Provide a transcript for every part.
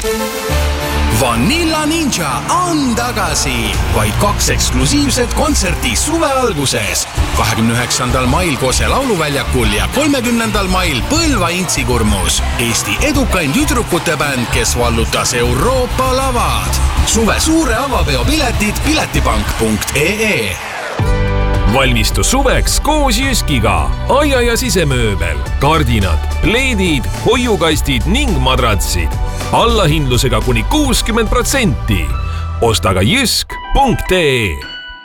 Vanilla Ninja on tagasi. Vaid 2 eksklusiivset kontserti suve alguses. 29. mail Kose lauluväljakul ja 30. mail Põlva Intsikurmus. Eesti edukain tüdrukute bänd, kes vallutas Euroopa lavad. Suve suure avapeo piletid piletipank.ee. Valmistu suveks koos Jyskiga. Aia ja sisemööbel, kardinad, pleedid, hoiukastid ning madratsid. Allahindlusega kuni 60%. Osta ka jysk.ee.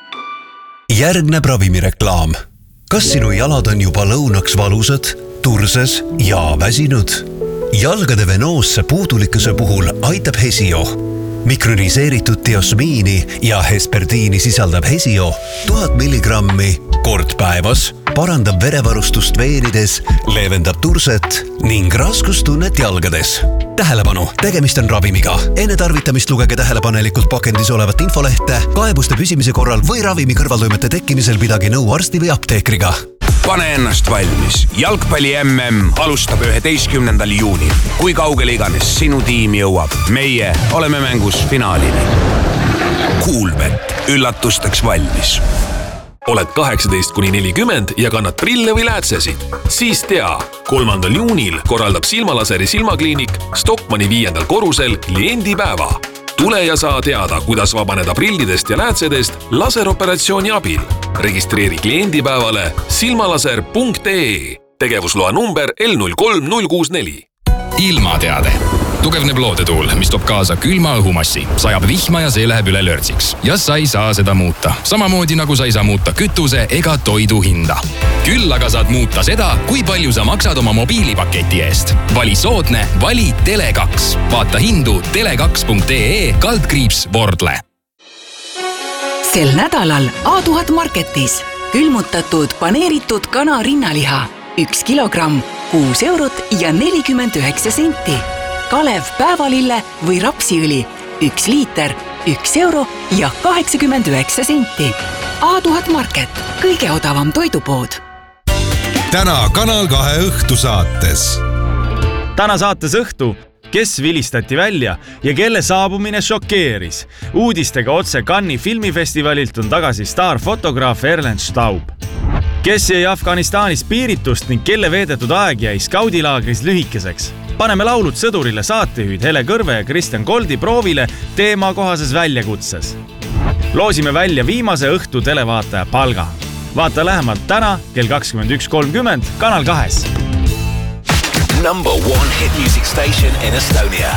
Järgneb ravimireklaam. Kas sinu jalad on juba lõunaks valusad, turses ja väsinud? Jalgade venoosse puudulikkuse puhul aitab Hesio. Mikroniseeritud diosmiini ja hesperdiini sisaldab Hesio 1000 milligrammi kord päevas, parandab verevarustust veenides, leevendab turset ning raskustunnet jalgades. Tähelepanu, tegemist on ravimiga. Enne tarvitamist lugege tähelepanelikult pakendis olevat infolehte, kaebuste püsimise korral või ravimi kõrvaltoimete tekkimisel pidage nõu arsti või apteekriga. Pane ennast valmis. Jalgpalli MM alustab 11. juunil. Kui kaugele iganes sinu tiim jõuab, meie oleme mängus finaalini. Kuulbet, üllatusteks valmis. Oled 18–40 ja kannad prille või läätsesid? Siis tea, 3. juunil korraldab Silmalaseri silmakliinik Stockmanni 5. korrusel kliendipäeva. Tule ja saa teada, kuidas vabaneda prillidest ja läätsedest laseroperatsiooni abil. Registreeri kliendipäevale silmalaser.ee. Tegevusloa number L03064. Ilmateade. Tugevneb loodetuul, mis toob kaasa külma õhumassi, sajab vihma ja see läheb üle lörtsiks. Ja sa ei saa seda muuta. Samamoodi nagu sa ei saa muuta kütuse ega toidu hinda. Küll aga saad muuta seda, kui palju sa maksad oma mobiilipaketi eest. Vali soodne, vali Tele2. Vaata hindu tele2.ee/Vordle. Sel nädalal A1000 Marketis külmutatud paneeritud kana rinnaliha 1 kilogramm 6 eurot ja 49 senti. Kalev päevalille või rapsiõli 1 liiter 1 euro ja 89 senti. A1000 Market, kõige odavam toidupood. Täna Kanal 2 õhtusaates. Täna saates õhtu, kes vilistati välja ja kelle saabumine šokeeris. Uudistega otse Cannes'i filmifestivalilt on tagasi staarfotograaf Erlen Staub. Kes jäi Afganistanis piiritust ning kelle veedetud aeg jäi skaudilaagris lühikeseks. Paneme laulud sõdurile saatejuhid Hele Kõrve ja Kristjan Koldi proovile teemakohases väljakutses. Loosime välja viimase õhtu televaataja palga. Vaata lähemalt täna kell 21.30 Kanal 2. Number 1 hit music station in Estonia.